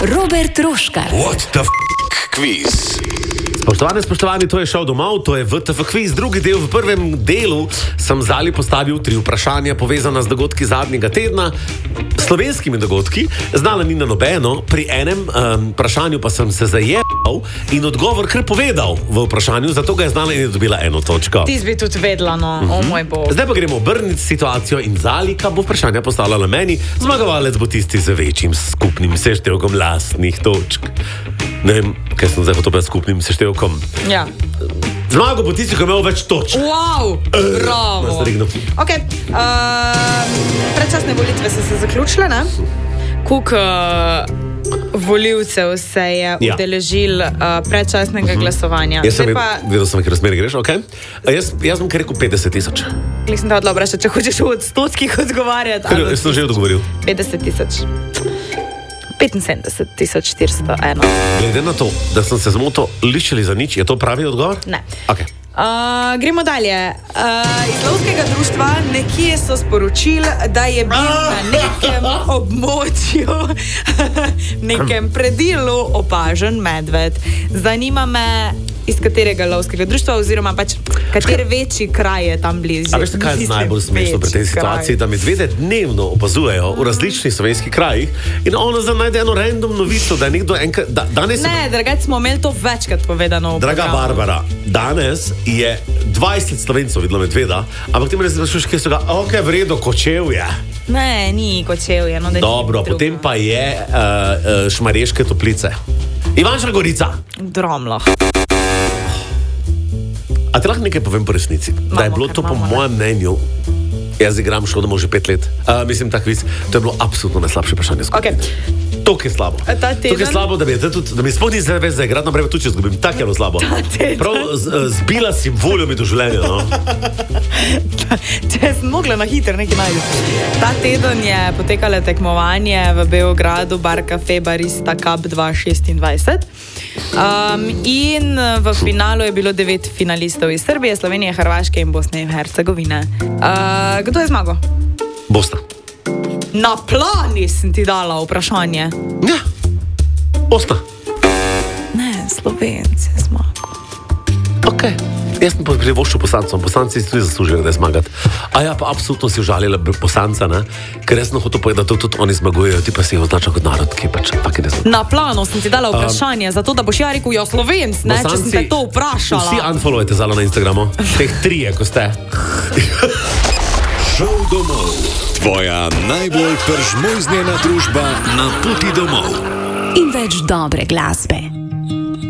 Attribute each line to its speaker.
Speaker 1: Robert Roškar.
Speaker 2: What the quiz?
Speaker 3: Spoštovani, to je šel domov, to je VTF quiz, drugi del. V prvem delu sem Zali postavil 3 vprašanja povezana z dogodki zadnjega tedna, slovenskimi dogodki, znala ni na nobeno, pri enem vprašanju pa sem se zajebal in odgovor kar povedal v vprašanju, zato ga je znala in je dobila 1 točko.
Speaker 4: Ti bi tudi vedela, no, o moj bog.
Speaker 3: Zdaj pa gremo obrniti situacijo in Zalika bo vprašanja postavljala meni, zmagovalec bo tisti z večjim skupnim seštevkom lastnih točk. Ne vem, kaj sem zdaj potopil skupnim seštevkom.
Speaker 4: Ja.
Speaker 3: Zmago bo tisti, ko je imel več točk.
Speaker 4: Wow, bravo. Ok, predčasne volitve so se zaključile, ne? Koliko volivcev se je udeležil predčasnega glasovanja?
Speaker 3: Jaz sem videl, v katero smer greš, ok? Jaz sem kar rekel 50,000.
Speaker 4: Nisem te odlobra, če hočeš v odstotkih odgovarjati.
Speaker 3: Jaz sem že odgovoril.
Speaker 4: 50,000. 75,401.
Speaker 3: Glede na to, da sem se zmotil, ličili za nič, je to pravi odgovor?
Speaker 4: Ne.
Speaker 3: Okay.
Speaker 4: Gremo dalje. Iz lovskega društva nekje so sporočili, da je bil na nekem območju, nekem predilu opažen medved. Zanima me, iz katerega lovskega društva, oziroma pač kateri večji kraj je tam blizu.
Speaker 3: A veste, kaj je najbolj smešno pri tej situaciji? Da medvede dnevno opazujejo v različnih slovenskih krajih in ona zdaj najde eno random novico, da je nekdo enkrat...
Speaker 4: Ne, dragač, smo imeli to večkrat povedano.
Speaker 3: Draga Barbara, danes je 20 Slovencev videlo medveda, ampak ti me ne sprašuješ, kje so ga, ok, v redu, Kočevje.
Speaker 4: Ne, ni Kočevje. No,
Speaker 3: dobro, potem pa je Šmarješke Toplice. Ivančna Gorica.
Speaker 4: Dromloh.
Speaker 3: A ti lahko nekaj povem po resnici? Da je bilo to po mojem mnenju, jaz igram šel domov že 5 let, mislim tak vis, to je bilo absolutno najslabše vprašanje.
Speaker 4: Okay.
Speaker 3: Tok je slabo. Tok je slabo, da mi sploh ni zdaj za igrati naprej, tudi če zgubim. Tak je bilo slabo. Prav zbila si voljo mi do življenja, no?
Speaker 4: Če sem mogla na hitro nekaj najti. Ta teden je potekalo tekmovanje v Beogradu, Bar Cafe Barista Cup 2026. In v finalu je bilo 9 finalistov iz Srbije, Slovenije, Hrvaške in Bosne in Hercegovine. Kdo je zmagal?
Speaker 3: Bosna.
Speaker 4: Na plani sem ti dala vprašanje.
Speaker 3: Ja, Bosna.
Speaker 4: Ne, Slovenci je zmagal.
Speaker 3: Ok, jaz sem privoščil poslancom, poslanci si tudi zaslužijo, da je zmagati. A ja, pa absolutno si užalila poslanca, ne? Ker jaz sem hotel povedati, da tudi oni zmagujejo, ti pa si jih označal kot narod, ki pač ne znam.
Speaker 4: Na plano sem ti dala vprašanje, zato da boš ja rekel, ja, Slovenc, ne, če sem te to vprašala.
Speaker 3: Vsi unfollowajte Zalo na Instagramu, teh 3, ko ste.
Speaker 2: Šel domov. Tvoja najbolj peržmojznjena družba na poti domov.
Speaker 1: In več dobre glasbe.